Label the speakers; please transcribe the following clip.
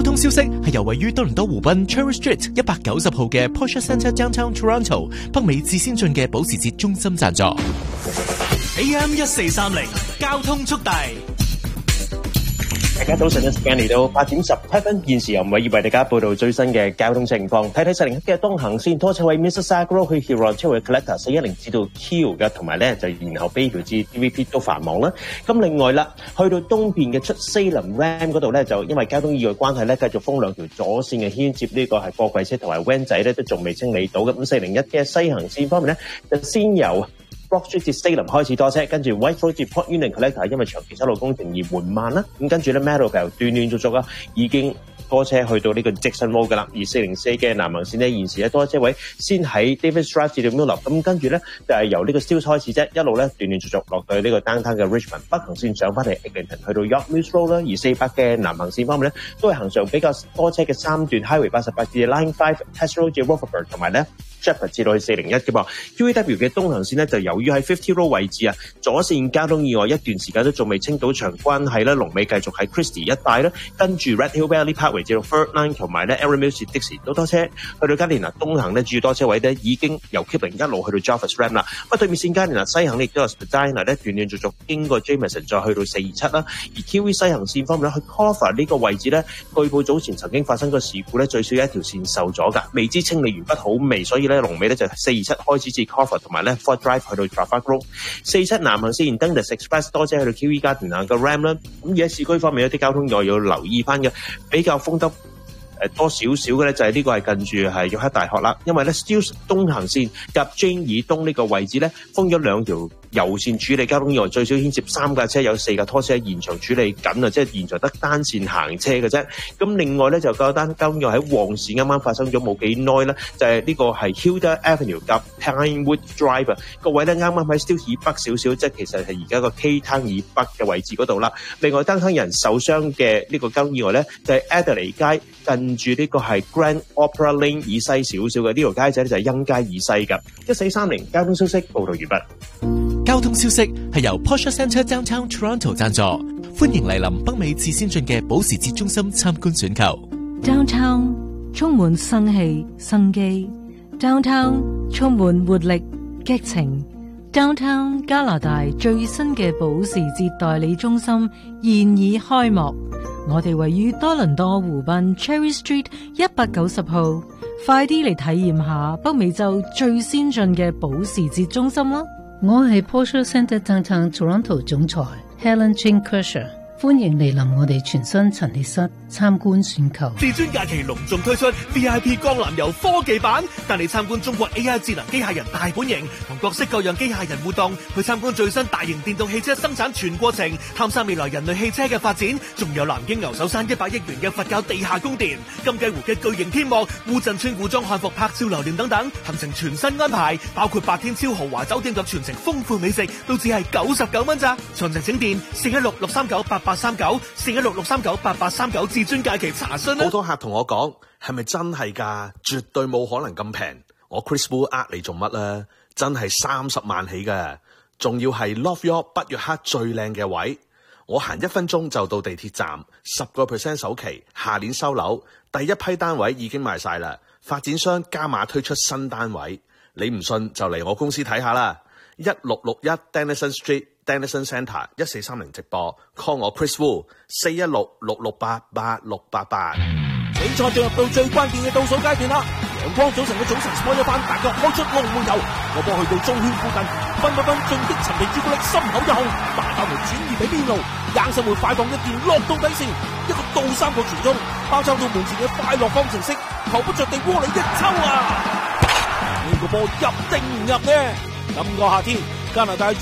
Speaker 1: 通消息係由位於多倫多湖濱 Cherry Street 190號嘅 Porsche Centre Downtown Toronto 北美至先進嘅保時捷中心贊助。
Speaker 2: AM 1430交通速遞。
Speaker 3: 大家早晨，一時間嚟到8點17分，現時由偉業為大家報道最新嘅交通情況。睇睇401嘅東行線拖車位 Mississauga Road 去 Huron 車位 Collector 410至到 Q 嘅，同埋咧就然後 Bayview 至 DVP 都繁忙啦。咁另外啦，去到東邊嘅出 Salem Ram 嗰度咧，就因為交通意外關係咧，繼續封兩條左線嘅牽接呢個係貨櫃車同埋 van 仔咧，都仲未清理到嘅。咁401嘅西行線方面咧，就先由Brock Street 至 Salem 開始多車，跟住 White Road 至 Port Union Collector 因為長期修路工程而緩慢啦。咁跟住咧 Meadowvale 斷斷續續啊，已經多車去到呢個 Jackson Road 噶啦。而404嘅南行線咧，現時咧多車位先喺 Davis Drive 至到 Miller， 咁跟住咧就係由呢個 Steeles 開始啫，一路咧斷斷續續落到呢個 Downtown 嘅 Richmond 北行線上翻嚟 Eglinton 去到 York Mills Road 啦。而400嘅南行線方面咧，都係行上比較多車嘅3段 Highway 88至 Line 5 Test Road 至 Rutherford 同埋咧Shepherd 至到去401嘅噃。QEW 嘅東行線咧，就由於喺50 Road 位置啊，左線交通意外一段時間都仲未清到場關係啦，龍尾繼續喺 Christie 一帶啦，跟住 Red Hill Valley Parkway 至到 Third Line 同埋咧 Erin Mills 的士都多車，去到加連拿東行咧主要多車位咧已經由 Kipling 一路去到 Jarvis Ram 啦。不過對面線加連拿西行亦都有 Spadina 咧斷斷續續經過 Jameson 再去到427啦。而 QE 西行線方面咧，去 Coffer 呢個位置咧，據報早前曾經發生過事故咧，最少有一條線受阻㗎，未知清理完畢好未，所以咧龍尾咧就427開始至 Coffer 同埋咧 Ford Drive 去到 Trafalgar Road。47南行線 Dundas Express 多車去到 QE 加連拿嘅 Ram 啦。咁而喺市區方面有啲交通又要留意翻嘅，比較封得多少少嘅咧，就係呢個係近住係約克大學啦，因為咧 Steeles 東行線夾 Jane 以東呢個位置咧封咗兩條右線處理交通意外，最少牽涉3架車，有4架拖車喺現場處理緊啊，即係現場得單線行車嘅啫。咁另外咧就有單交通意外喺旺市啱啱發生咗冇幾耐啦，就係呢個係 Hilda Avenue 夾 Pinewood Drive 個位咧，啱啱喺 Steeles 以北少少，即係其實係而家個 K Town 以北嘅位置嗰度啦。另外單有人受傷嘅呢個交通意外咧，就係 Adelaide 街近住呢個係 Grand Opera Lane 以西少少嘅呢條街仔咧，就係欣街以西㗎。1430交通消息報道完畢。
Speaker 1: 交通消息係由 Porsche Centre Downtown Toronto 贊助，歡迎嚟臨北美至先進嘅保時捷中心參觀選購。
Speaker 4: Downtown 充滿生氣生機 ，Downtown 充滿活力激情 ，Downtown 加拿大最新嘅保時捷代理中心現已開幕。我哋位於多倫多湖濱 Cherry Street 190號，快啲嚟體驗下北美洲最先進嘅保時捷中心啦！
Speaker 5: 我係 Porsche Centre Downtown Toronto 總裁 Helen Chin Kershaw， 歡迎嚟臨我哋全新陳列室參觀選購。
Speaker 2: 至尊假期隆重推出 VIP 江南遊科技版，帶你參觀中國 AI 智能機械人大本營，同各式各樣機械人互動，去參觀最新大型電動汽車生產全過程，探索未來人類汽車嘅發展。仲有南京牛首山100億元嘅佛教地下宮殿，金雞湖嘅巨型天幕，烏鎮村古裝漢服拍照留念等等，行程全新安排，包括8天超豪華酒店及全程豐富美食，都只係99蚊咋。詳情請電416-639-8839 416-639-8839至尊假期查詢啦。
Speaker 6: 好多客同我講，係咪真係㗎？絕對冇可能咁平。我 Chris Wu 呃你做乜咧？真係30萬起嘅，仲要係 Love York 北約克最靚嘅位。我行1分鐘就到地鐵站，10% 首期，下年收樓，第一批單位已經賣晒啦。發展商加碼推出新單位，你唔信就嚟我公司睇下啦。1661 Denison Street。Denison Centre 1430直播 ，call 我 Chris Wu 416-668-8688。
Speaker 7: 比賽進入到最關鍵嘅倒數階段啦！陽光早晨嘅早晨 sport 一班，大腳開出龍門球，個波去到中圈附近，分進擊陳皮朱古力心口一控，大球門轉移俾邊路，硬身會快放一件落到底線，一個倒3個傳中，包抄到門前嘅快樂方程式，球不着地窩裏一抽啊！呢個波入定唔入呢？今個夏天加拿大